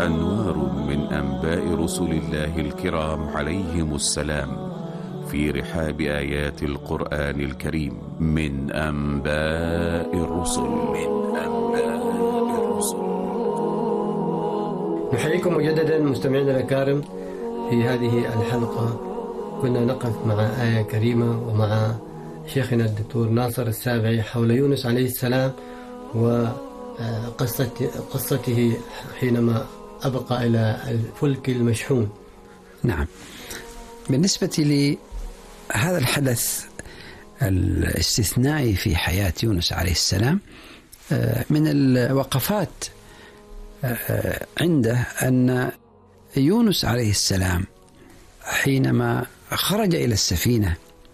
أنوار من أنباء رسل الله الكرام عليهم السلام في رحاب آيات القرآن الكريم من أنباء الرسل. نحييكم مجددا مستمعينا الأكارم. في هذه الحلقة كنا نقف مع آية كريمة ومع شيخنا الدكتور ناصر السابعي حول يونس عليه السلام وقصته حينما أبقى إلى الفلك المشحون. نعم، بالنسبة لهذا الحدث الاستثنائي في حياة يونس عليه السلام، من الوقفات عنده أن يونس عليه السلام حينما خرج إلى السفينة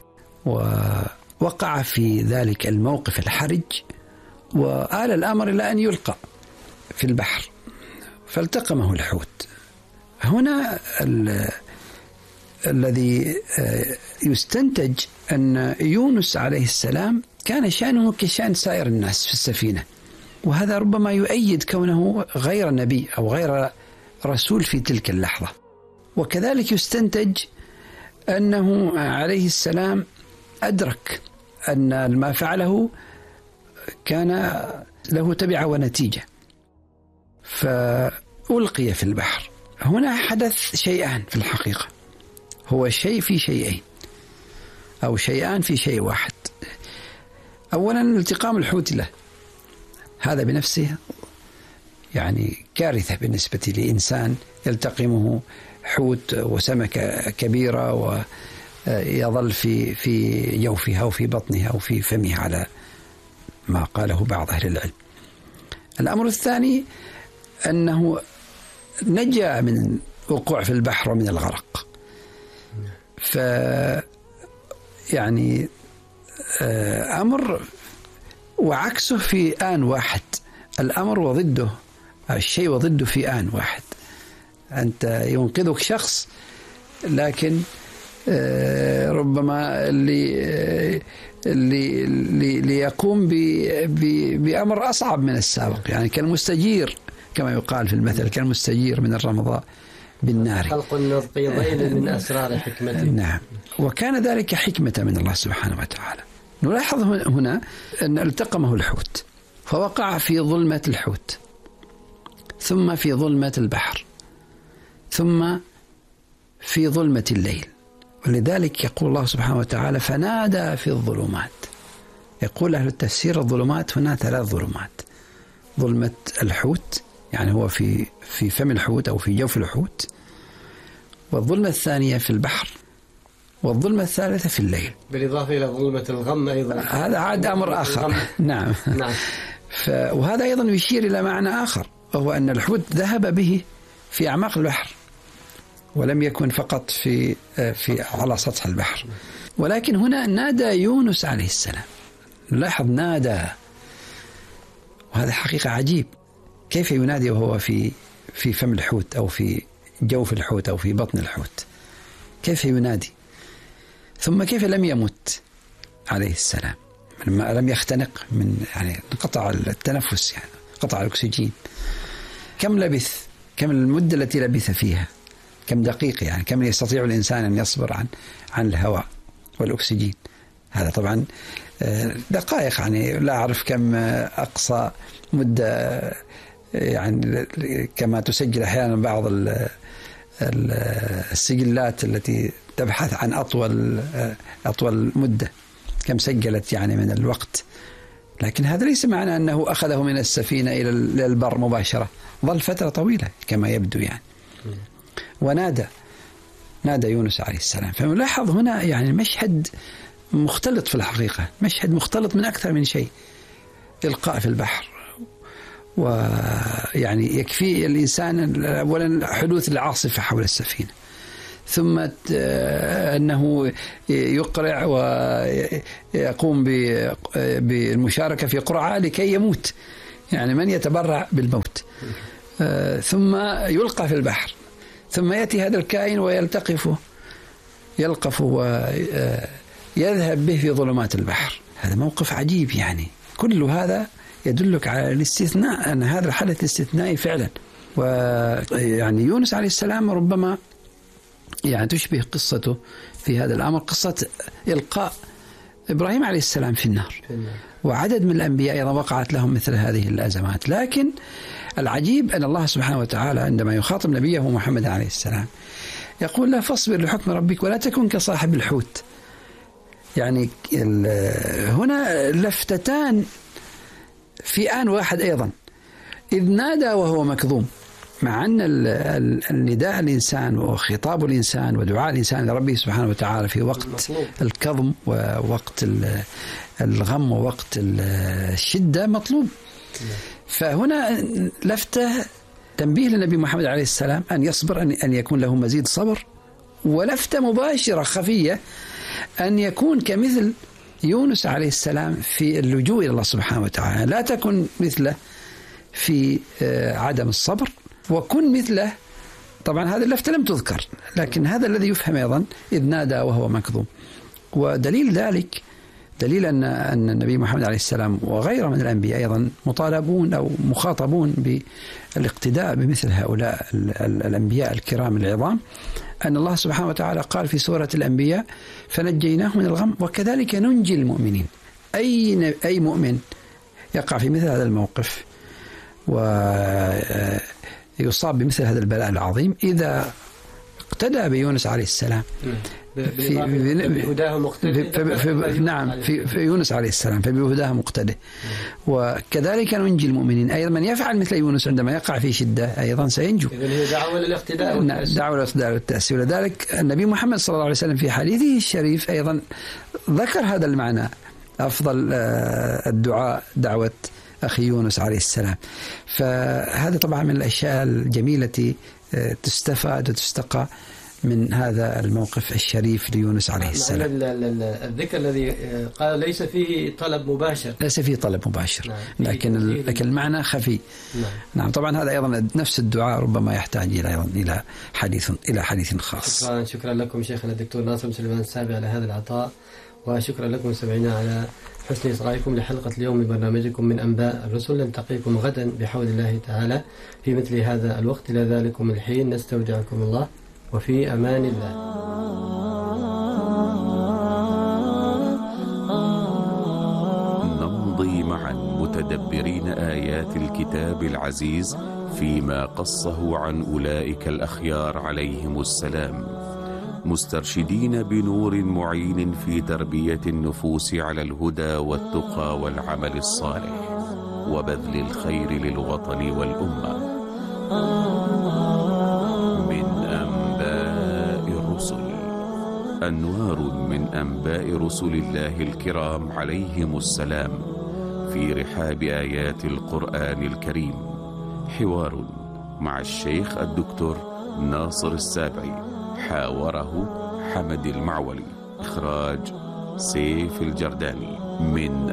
ووقع في ذلك الموقف الحرج وآل الأمر إلى أن يلقى في البحر فالتقمه الحوت. هنا الذي يستنتج أن يونس عليه السلام كان شأنه كشأن سائر الناس في السفينة، وهذا ربما يؤيد كونه غير نبي أو غير رسول في تلك اللحظة. وكذلك يستنتج أنه عليه السلام أدرك أن ما فعله كان له تبعة ونتيجة فألقي في البحر. هنا حدث شيئان في الحقيقة، هو شيء في شيئين أو شيئان في شيء واحد. أولا التقام الحوت له، هذا بنفسه يعني كارثة بالنسبة لإنسان يلتقمه حوت وسمكة كبيرة ويظل في جوفها أو في بطنها أو في فمها على ما قاله بعض أهل العلم. الأمر الثاني أنه نجا من وقوع في البحر ومن الغرق. يعني أمر وعكسه في آن واحد، الأمر وضده الشيء وضده في آن واحد. أنت ينقذك شخص لكن ربما اللي يقوم بأمر أصعب من السابق، يعني كالمستجير كما يقال في المثل، كالمستجير من الرمضاء بالنار. خلق النقيضين من أسرار حكمته. نعم، وكان ذلك حكمة من الله سبحانه وتعالى. نلاحظ هنا أن التقمه الحوت فوقع في ظلمة الحوت، ثم في ظلمة البحر، ثم في ظلمة الليل. ولذلك يقول الله سبحانه وتعالى فنادى في الظلمات. يقول أهل التفسير الظلمات هنا ثلاث ظلمات: ظلمة الحوت يعني هو في فم الحوت أو في جوف الحوت، والظلمة الثانية في البحر، والظلمة الثالثة في الليل، بالإضافة إلى ظلمة الغم أيضا، هذا عاد أمر آخر. نعم. وهذا أيضا يشير إلى معنى آخر، وهو أن الحوت ذهب به في أعماق البحر ولم يكن فقط على سطح البحر. ولكن هنا نادى يونس عليه السلام، نلاحظ نادى، وهذا حقيقة عجيب. كيف ينادي وهو في فم الحوت أو في جوف الحوت أو في بطن الحوت؟ كيف ينادي؟ ثم كيف لم يمت عليه السلام، لم يختنق يعني انقطع التنفس، يعني قطع الأكسجين. كم لبث؟ كم المدة التي لبث فيها؟ كم دقيقة؟ يعني كم يستطيع الإنسان أن يصبر عن الهواء والأكسجين؟ هذا طبعا دقائق، يعني لا أعرف كم أقصى مدة، يعني كما تسجل أحيانا بعض السجلات التي تبحث عن أطول مدة، كم سجلت يعني من الوقت. لكن هذا ليس معنى أنه أخذه من السفينة إلى البر مباشرة، ظل فترة طويلة كما يبدو يعني. ونادى يونس عليه السلام. فنلاحظ هنا يعني مشهد مختلط في الحقيقة، مشهد مختلط من أكثر من شيء. إلقاء في البحر، ويعني يكفي الإنسان أولا حدوث العاصفة حول السفينة، ثم أنه يقرع ويقوم بالمشاركة في قرعة لكي يموت، يعني من يتبرع بالموت، ثم يلقى في البحر، ثم يأتي هذا الكائن يلقف ويذهب به في ظلمات البحر. هذا موقف عجيب، يعني كل هذا يدلك على الاستثناء، أن هذا الحدث استثنائي فعلا. ويعني يونس عليه السلام ربما يعني تشبه قصته في هذا الأمر قصة إلقاء إبراهيم عليه السلام في النار، وعدد من الأنبياء أيضا وقعت لهم مثل هذه الأزمات. لكن العجيب أن الله سبحانه وتعالى عندما يخاطب نبيه محمد عليه السلام يقول له فاصبر لحكم ربك ولا تكن كصاحب الحوت. يعني هنا لفتتان في آن واحد أيضا، إذ نادى وهو مكظوم، مع أن النداء الإنسان وخطاب الإنسان ودعاء الإنسان لربه سبحانه وتعالى في وقت الكظم ووقت الغم ووقت الشدة مطلوب. فهنا لفتة تنبيه للنبي محمد عليه السلام أن يصبر، أن يكون له مزيد صبر، ولفتة مباشرة خفية أن يكون كمثل يونس عليه السلام في اللجوء إلى الله سبحانه وتعالى، لا تكن مثله في عدم الصبر وكن مثله. طبعا هذه اللفتة لم تذكر، لكن هذا الذي يفهم أيضا إذ نادى وهو مكظوم. ودليل ذلك دليل أن النبي محمد عليه السلام وغيره من الأنبياء أيضا مطالبون أو مخاطبون بالاقتداء بمثل هؤلاء الأنبياء الكرام العظام، أن الله سبحانه وتعالى قال في سورة الأنبياء فنجيناه من الغم وكذلك ننجي المؤمنين. أي مؤمن يقع في مثل هذا الموقف ويصاب بمثل هذا البلاء العظيم إذا اقتدى بيونس عليه السلام بهداه مقتدى. نعم في يونس عليه السلام فبهداه مقتدى. وكذلك ننجي المؤمنين، أيضا من يفعل مثل يونس عندما يقع في شدة أيضا سينجو. إذن هي دعوة للاقتداء والتأسي. ولذلك النبي محمد صلى الله عليه وسلم في حديثه الشريف أيضا ذكر هذا المعنى، أفضل الدعاء دعوة أخي يونس عليه السلام. فهذا طبعا من الأشياء الجميلة التي تستفاد وتستقى من هذا الموقف الشريف ليونس عليه السلام. الذكر الذي قال ليس فيه طلب مباشر، ليس فيه طلب مباشر، لكن المعنى خفي. نعم طبعا هذا أيضا نفس الدعاء ربما يحتاج أيضا إلى حديث خاص. شكرا لكم شيخنا الدكتور ناصر سليمان السابع على هذا العطاء، وشكرا لكم سمعنا على حسن إصغائكم لحلقة اليوم من برنامجكم من أنباء الرسل. نلتقيكم غدا بحول الله تعالى في مثل هذا الوقت. إلى ذلكم الحين نستودعكم الله وفي أمان الله. نمضي معا متدبرين آيات الكتاب العزيز فيما قصه عن أولئك الأخيار عليهم السلام، مسترشدين بنور معين في تربية النفوس على الهدى والتقى والعمل الصالح وبذل الخير للوطن والأمة. من أنباء الرسل، أنوار من أنباء رسل الله الكرام عليهم السلام في رحاب آيات القرآن الكريم. حوار مع الشيخ الدكتور ناصر السابعي، حاوره حمد المعولي، إخراج سيف الجرداني. من